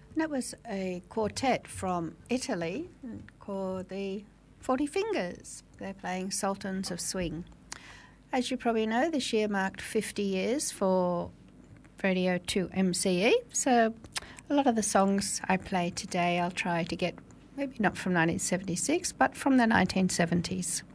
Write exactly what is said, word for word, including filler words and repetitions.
That was a quartet from Italy called the Forty Fingers. They're playing Sultans of Swing. As you probably know, this year marked fifty years for Radio two M C E, so a lot of the songs I play today I'll try to get maybe not from nineteen seventy-six, but from the nineteen seventies.